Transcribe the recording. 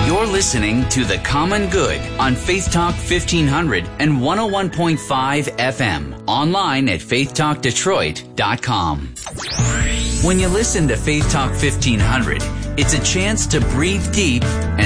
You're listening to The Common Good on Faith Talk 1500 and 101.5 FM. Online at faithtalkdetroit.com. When you listen to Faith Talk 1500, it's a chance to breathe deep and